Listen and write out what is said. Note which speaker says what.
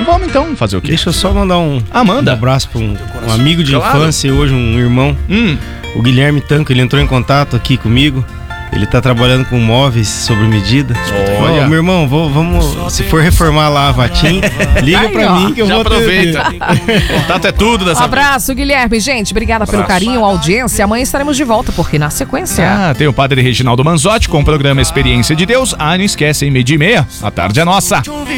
Speaker 1: vamos então fazer o quê?
Speaker 2: Deixa eu só mandar um abraço pra um amigo de infância e hoje um irmão. O Guilherme Tanco, ele entrou em contato aqui comigo. Ele tá trabalhando com móveis sob medida.
Speaker 1: Olha.
Speaker 2: Meu irmão, vamos, se for reformar lá a Vatim, liga pra mim que eu
Speaker 1: Já
Speaker 2: vou
Speaker 1: aproveita. Contato é tudo dessa
Speaker 3: Abraço, Guilherme. Gente, obrigada pelo carinho, audiência. Amanhã estaremos de volta, porque na sequência...
Speaker 1: tem o Padre Reginaldo Manzotti com o programa Experiência de Deus. Não esquece, hein, 12:30. A tarde é nossa.